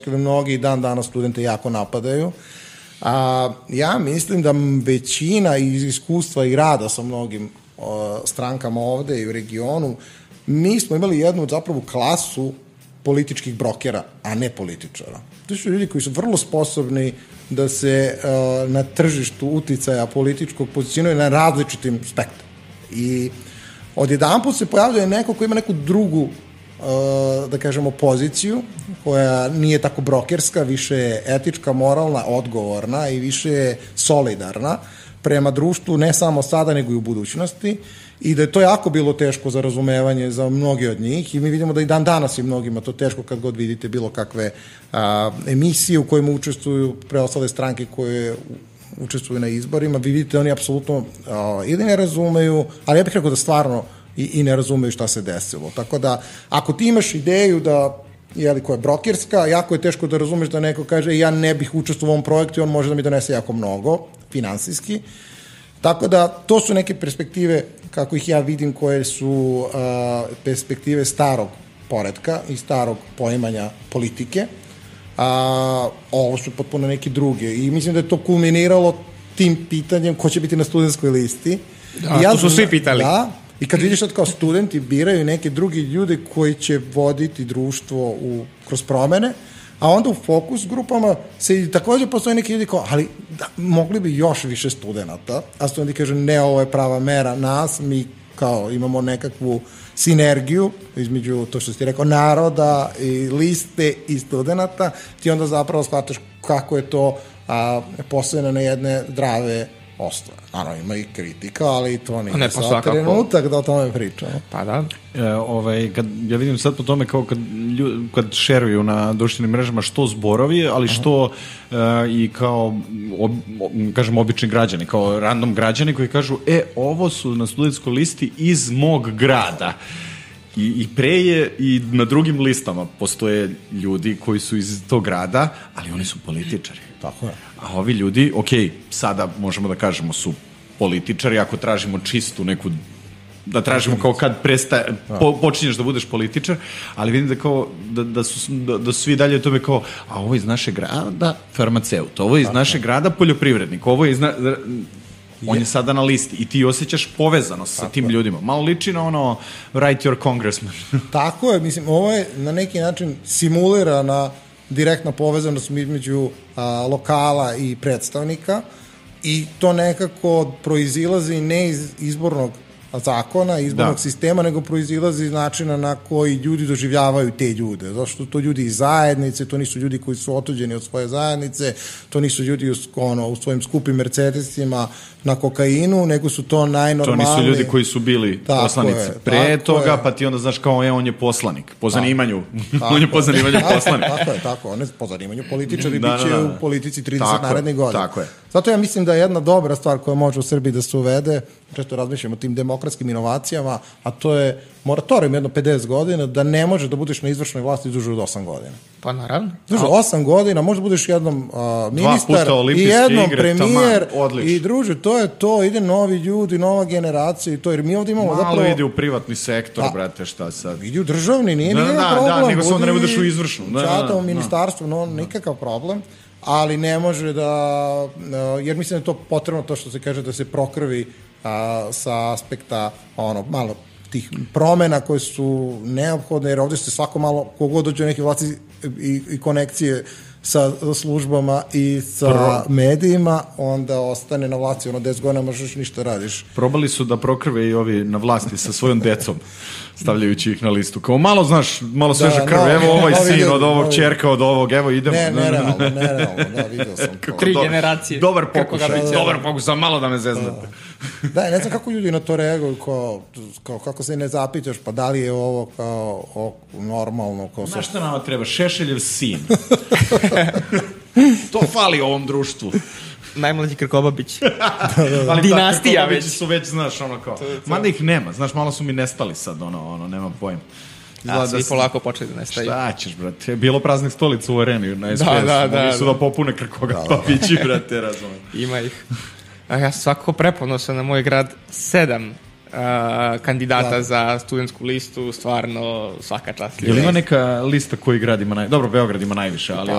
mnogi dan danas studente jako napadaju. Ja mislim da većina iz iskustva i rada sa mnogim strankama ovde i u regionu, mi smo imali jednu zapravo klasu političkih brokera, a ne političara. To su ljudi koji su vrlo sposobni da se na tržištu uticaja političkog pozicionuju na različitim spektrima. I odjedanput se pojavljuje neko ko ima neku drugu, da kažemo, poziciju, koja nije tako brokerska, više je etička, moralna, odgovorna i više je solidarna prema društvu, ne samo sada, nego i u budućnosti, i da je to jako bilo teško za razumevanje za mnogi od njih i mi vidimo da i dan danas je mnogima to teško kad god vidite bilo kakve emisije u kojima učestvuju preostale stranke koje učestvuju na izborima, vi vidite da oni apsolutno ili ne razumeju, ali ja bih rekao da stvarno i ne razumeju šta se desilo. Tako da, ako ti imaš ideju da koja je brokerska, jako je teško da razumeš da neko kaže ja ne bih učestvovao u ovom projektu, on može da mi donese jako mnogo, finansijski. Tako da, to su neke perspektive, kako ih ja vidim, koje su perspektive starog poretka i starog poimanja politike. Ovo su potpuno neki druge. I mislim da je to kulminiralo tim pitanjem ko će biti na studentskoj listi. Da, to su svi pitali. Da, i kad vidiš da kao studenti biraju neke drugi ljude koji će voditi društvo kroz promene, a onda u fokus grupama se takođe postoje neki ljudi kao, ali mogli bi još više studenta, a studenti kažu ne, ovo je prava mera nas, mi kao imamo nekakvu sinergiju između, to što si ti rekao, naroda i liste i studenta, ti onda zapravo shvataš kako je to postavljeno na jedne zdrave osnove. Naravno, ima i kritika, ali to nije sad trenutak da o tome pričamo. Pa da. Ja vidim sad po tome kao kad šeruju na društvenim mrežama što zborovi, ali što i kao, kažem, obični građani, kao random građani koji kažu, ovo su na studentskoj listi iz mog grada. I pre je i na drugim listama postoje ljudi koji su iz tog grada, ali oni su političari. Tako je. A ovi ljudi, sada možemo da kažemo su političari, ako tražimo čistu neku, da tražimo kao kad počinješ da budeš političar, ali vidim da kao, da su svi dalje o tome kao, a ovo je iz našeg grada farmaceut, ovo je iz našeg grada poljoprivrednik, ovo je iz on je sada na listi i ti osjećaš povezanost sa tim ljudima. Malo liči na ono write your congressman. Tako je, mislim, ovo je na neki način simulirana direktna povezanost između lokala i predstavnika i to nekako proizilazi ne iz izbornog zakona, izbornog sistema, nego proizilazi iz načina na koji ljudi doživljavaju te ljude. Zato što to ljudi iz zajednice, to nisu ljudi koji su otuđeni od svoje zajednice, to nisu ljudi u svojim skupim Mercedesima na kokainu, nego su to najnormalniji... To nisu ljudi koji su bili poslanici pre toga, pa ti onda znaš kao on je poslanik, po zanimanju. On je po zanimanju poslanik. Tako, on je po zanimanju političar i bit će u politici 30 narednih godina. Tako je. Zato ja mislim da je jedna dobra stvar koja može u Srbiji da se uvede, često razmišljamo o tim demokratskim inovacijama, a to je moratorijum jedno 50 godina, da ne može da budeš na izvršnoj vlasti duže od 8 godina. Pa naravno. Duže 8 godina, možda budeš jednom ministar i jednom premijer i druže, to je to, ide novi ljudi, nova generacija i to, jer mi ovdje imamo zapravo... Malo ide u privatni sektor, brate, šta sad? Ide u državni, nije problem. Da, nego samo da ne budeš u izvršnu. Čata u ministarstvu, nikakav problem, ali ne može da, jer mislim da je to potrebno, to što se kaže, da se prokrvi sa aspekta malo tih promena koje su neophodne, jer ovdje se svako malo, kogod dođe neke vlasti i konekcije sa službama i sa medijima, onda ostane na vlasti 10 godina, možeš ništa radiš. Probali su da prokrve i ovi na vlasti sa svojom decom, stavljajući ih na listu. Kao malo, malo sveža krv, evo ovaj sin od ovog, čerka od ovog, evo idemo. Nerealno, da, vidio sam to. 3 generacije. Dobar pokušaj, malo da me zeznete. Da, ne znam kako ljudi na to reaguju, kao kako se ne zapitaš, pa da li je ovo kao normalno. Znaš šta nama treba? Šešeljev sin. To fali ovom društvu. Najmlađi Krkobabić. Dinastija već. Su već, znaš, ono kao. Mada ih nema, znaš, malo su mi nestali sad, nema pojma. Svi polako počeli da nestaju. Šta ćeš, brate? Bilo praznih stolica u areni na SPS. Mogli su da popune Krkobabići, brate, razumem. Ima ih. Ja sam svakako preponosan na moj grad. 7 kandidata za studentsku listu, stvarno svaka čast. Je li ima neka lista koji grad ima Dobro, Beograd ima najviše, ali